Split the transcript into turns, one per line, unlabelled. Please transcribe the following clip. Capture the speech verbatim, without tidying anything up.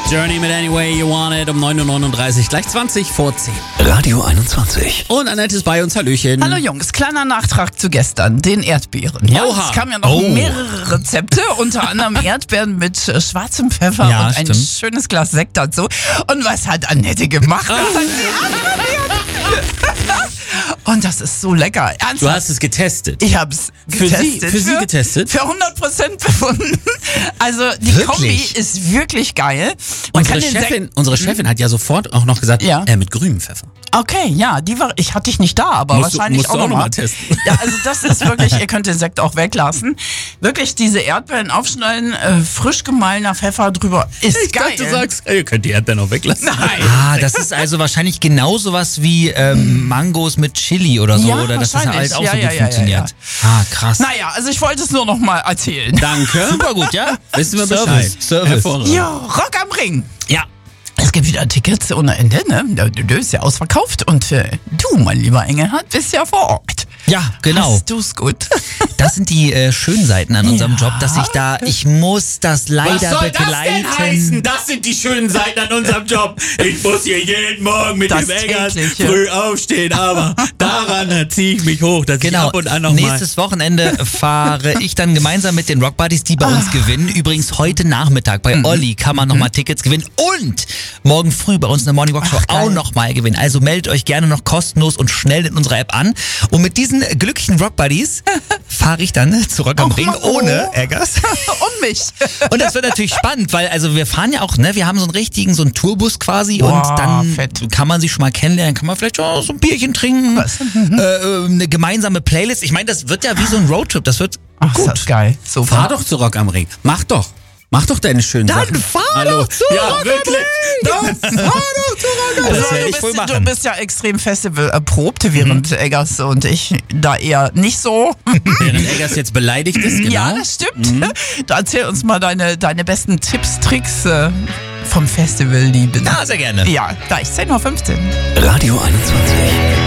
Journey mit Any Way You Want It um neun Uhr neununddreißig, gleich zwanzig vor zehn.
Radio einundzwanzig.
Und Annette ist bei uns, Hallöchen.
Hallo Jungs, kleiner Nachtrag zu gestern, den Erdbeeren. Ja,
Oha.
es kamen ja noch
Oh.
mehrere Rezepte, unter anderem Erdbeeren mit äh, schwarzem Pfeffer
Ja,
und ein
stimmt.
schönes Glas Sekt dazu. Und was hat Annette gemacht? Und das ist so lecker. Ernsthaft.
Du hast es getestet.
Ich hab's
Für
getestet.
Sie- für Sie getestet?
Für hundert Prozent befunden. Also die
Wirklich?
Kombi ist wirklich geil. Man
Unsere
kann den Sekt-
Chefin, unsere Chefin hat ja sofort auch noch gesagt,
Ja.
äh, mit grünem Pfeffer.
Okay, ja, die war, ich hatte dich nicht da, aber
Musst du-
wahrscheinlich
musst du
auch
auch
noch
noch
mal
mal testen.
Ja, also das ist wirklich, ihr könnt den Sekt auch weglassen. Wirklich diese Erdbeeren aufschneiden, äh, frisch gemahlener Pfeffer drüber, ist
Ich
geil.
dachte, du sagst, ihr könnt die Erdbeeren auch weglassen.
Nein.
Ah, das ist also wahrscheinlich genau sowas wie ähm, Mangos mit Chili oder so,
Ja,
oder dass das
wahrscheinlich.
halt auch
Ja,
so
ja,
gut
ja, ja,
funktioniert. Ah, krass.
Naja, also ich wollte es nur noch mal erzählen.
Danke.
Super gut, ja?
Wissen wir
Service,
Bescheid.
Service.
Hervorragend.
Ja, Rock am Ring.
Ja.
Es gibt wieder Tickets ohne Ende, ne? Du, du ist ja ausverkauft und äh, du, mein lieber Engelhardt, bist ja vor Ort.
Ja, genau.
Hast du's gut?
Das sind die äh, schönen Seiten an unserem
Ja.
Job, dass ich da, ich muss das leider begleiten.
Das sind die schönen Seiten an unserem Job. Ich muss hier jeden Morgen mit
Das
dem Eggers
tägliche.
früh aufstehen, aber daran ziehe ich mich hoch, dass ich
Genau,
ab und an noch mal...
nächstes Wochenende fahre ich dann gemeinsam mit den Rock Buddies, die bei uns gewinnen. Übrigens heute Nachmittag bei Olli kann man nochmal Tickets gewinnen und morgen früh bei uns in der Morning Walk Show
Ach, geil.
auch nochmal gewinnen. Also meldet euch gerne noch kostenlos und schnell in unserer App an. Und mit diesen glücklichen Rock Buddies fahre ich dann zu Rock am
Och,
Ring
Mann, oh.
ohne Eggers.
Und mich.
Und das wird natürlich spannend, weil also wir fahren ja auch, ne, wir haben so einen richtigen, so einen Tourbus quasi
Boah,
und dann
fett.
kann man sich schon mal kennenlernen, kann man vielleicht auch so ein Bierchen trinken, äh, äh, eine gemeinsame Playlist. Ich meine, das wird ja wie so ein Roadtrip, das wird
Ach,
gut.
ist das geil. So
Fahr doch zu Rock am Ring. Mach doch. Mach doch deine schönen
Dann
Sachen.
fahr
Hallo.
doch zu
Ja,
Rock am
wirklich.
Dann fahr doch zu Rock am Ring.
Also,
Das werde
du,
ich
bist,
wohl
du
machen.
bist ja extrem Festival erprobt, während Eggers und ich da eher nicht so.
Während Eggers jetzt beleidigt ist, genau.
Ja, das stimmt. Da erzähl uns mal deine, deine besten Tipps, Tricks äh, vom Festival lieben.
Ja, sehr gerne.
Ja, gleich zehn Uhr fünfzehn.
Radio einundzwanzig.